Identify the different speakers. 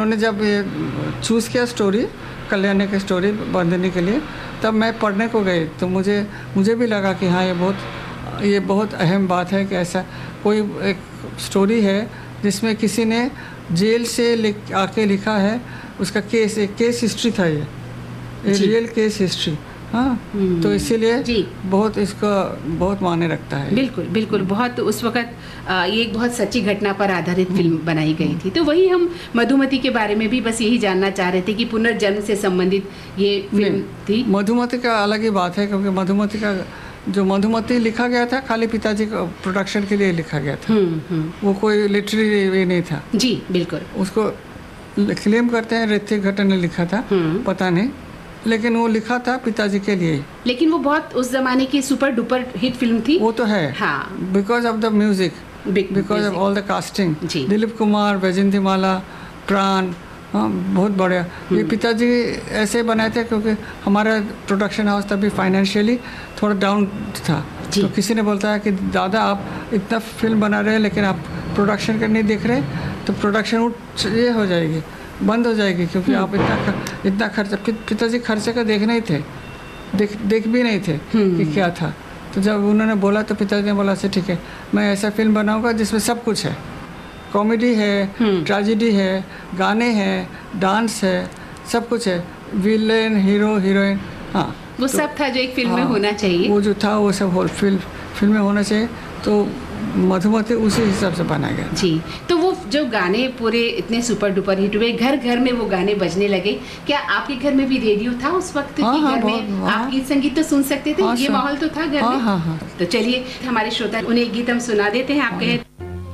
Speaker 1: उन्होंने जब ये चूज़ किया स्टोरी, कल्याणी की स्टोरी बंदनी के लिए, तब मैं पढ़ने को गई तो मुझे भी लगा कि हाँ ये बहुत अहम बात है कि ऐसा कोई एक स्टोरी है जिसमें किसी ने जेल से आके लिखा है, उसका एक केस हिस्ट्री था, ये रियल केस हिस्ट्री। हाँ, तो इसीलिए बहुत इसका बहुत मायने रखता है।
Speaker 2: बिल्कुल बिल्कुल, बहुत उस वक्त ये एक बहुत सच्ची घटना पर आधारित फिल्म बनाई गई थी। तो वही हम मधुमती के बारे में भी बस यही जानना चाह रहे थे कि पुनर्जन्म से संबंधित ये फिल्म थी।
Speaker 1: मधुमती का अलग ही बात है, क्योंकि मधुमती लिखा गया था खाली पिताजी को प्रोडक्शन के लिए लिखा गया था। वो कोई लिटरेरी नहीं था।
Speaker 2: जी बिल्कुल।
Speaker 1: उसको क्लेम करते हैं ऋतिक घटन ने लिखा था, पता नहीं, लेकिन वो लिखा था पिताजी के लिए।
Speaker 2: लेकिन वो बहुत उस जमाने की सुपर डुपर हिट फिल्म थी।
Speaker 1: वो तो है,
Speaker 2: हाँ,
Speaker 1: because of the music, because of all the casting. Dilip Kumar, Vyjayanthimala, प्राण, हाँ बहुत बढ़िया। ये पिताजी ऐसे बनाए थे क्योंकि हमारा प्रोडक्शन हाउस तभी फाइनेंशियली थोड़ा डाउन था, तो किसी ने बोलता है कि दादा आप इतना फिल्म बना रहे हैं लेकिन आप प्रोडक्शन का नहीं देख रहे, तो प्रोडक्शन ये हो जाएगी, बंद हो जाएगी, क्योंकि आप इतना खर्चा, पिताजी खर्चे का देख नहीं थे, देख भी नहीं थे कि क्या था। तो जब उन्होंने बोला तो पिताजी ने बोला से ठीक है, मैं ऐसा फिल्म बनाऊंगा जिसमें सब कुछ है, कॉमेडी है, ट्रेजेडी है, गाने हैं, डांस है, सब कुछ है, विलेन, हीरो, हीरोइन, हाँ
Speaker 2: वो तो, सब था जो एक फिल्म में होना चाहिए।
Speaker 1: वो जो था वो सब फिल्म में होना चाहिए। तो मधुमती उसी हिसाब से बनाया गया।
Speaker 2: जी, तो वो जो गाने पूरे इतने सुपर डुपर हिट हुए, घर घर में वो गाने बजने लगे। क्या आपके घर में भी रेडियो था उस वक्त?
Speaker 1: हाँ,
Speaker 2: घर में आप गीत संगीत तो सुन सकते थे? ये माहौल तो था घर में।
Speaker 1: हाँ।
Speaker 2: तो चलिए हमारे श्रोता उन्हें एक गीत हम सुना देते हैं। आप कहे